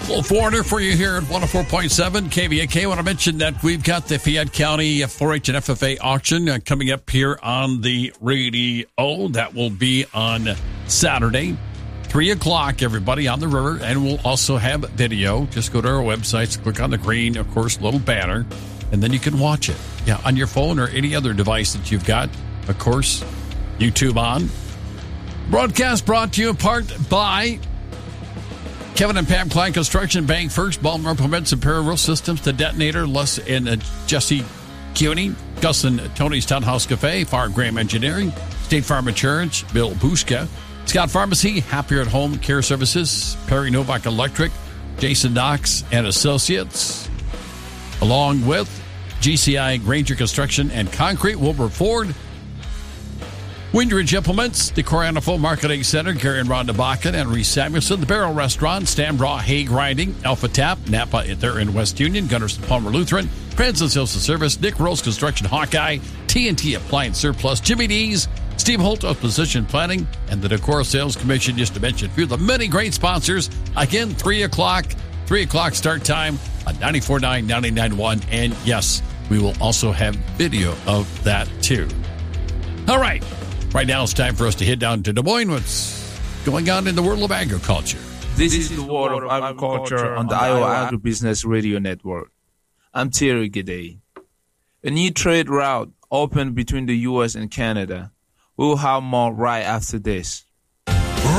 Little foreigner for you here at 104.7 KVAK. I want to mention that we've got the Fayette County 4-H and FFA auction coming up here on the radio. That will be on Saturday, 3 o'clock, everybody, on the river. And we'll also have video. Just go to our websites, click on the green, of course, little banner, and then you can watch it. Yeah, on your phone or any other device that you've got. Of course, YouTube on. Broadcast brought to you in part by Kevin and Pam Klein Construction, Bank First, Baltimore Implements and Parallel Systems, The Detonator, Les and Jesse Cuny, Gus and Tony's Townhouse Cafe, Farm Graham Engineering, State Farm Insurance, Bill Bushka, Scott Pharmacy, Happier at Home Care Services, Perry Novak Electric, Jason Knox and Associates, along with GCI Granger Construction and Concrete, Wilbur Ford, Windridge Implements, the Coranafo Marketing Center, Gary and Rhonda Bakken, and Reese Samuelson, the Barrel Restaurant, Stan Braw, Hay Grinding, Alpha Tap, Napa, they're in West Union, Gunners and Palmer Lutheran, Francis Hills Service, Nick Rose Construction, Hawkeye, TNT Appliance Surplus, Jimmy D's, Steve Holt of Position Planning, and the Decor Sales Commission, just to mention a few of the many great sponsors. Again, 3 o'clock start time on 94.9, 99.1, and yes, we will also have video of that too. All right. Right now, it's time for us to head down to Des Moines. What's going on in the world of agriculture? This is the world of agriculture on the Iowa Agribusiness Radio Network. I'm Thierry Gidey. A new trade route opened between the U.S. and Canada. We will have more right after this.